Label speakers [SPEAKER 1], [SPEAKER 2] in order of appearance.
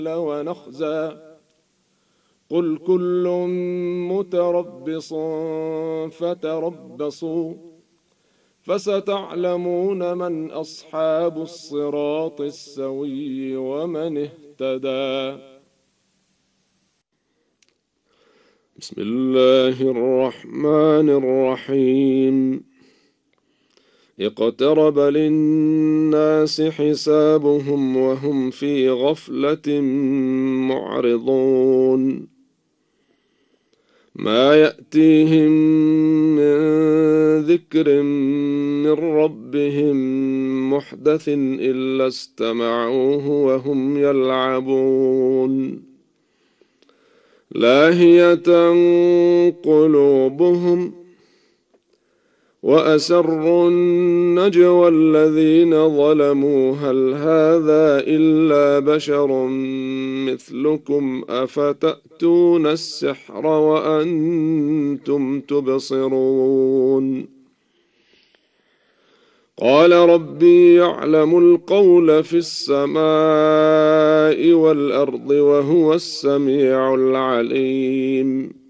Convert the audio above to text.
[SPEAKER 1] ونخزى قل كل متربص فتربصوا فستعلمون من أصحاب الصراط السوي ومن اهتدى. بسم الله الرحمن الرحيم. اقترب للناس حسابهم وهم في غفلة معرضون ما يأتيهم من ذكر من ربهم محدث إلا استمعوه وهم يلعبون لاهية قلوبهم وأسروا النجوى الذين ظلموا هل هذا إلا بشر مثلكم أفتأتون السحر وأنتم تبصرون قال ربي يعلم القول في السماء والأرض وهو السميع العليم